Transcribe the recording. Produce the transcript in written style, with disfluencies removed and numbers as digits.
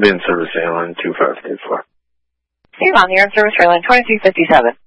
I'll be in service airline 2534. Steve on, you're in service airline 2357.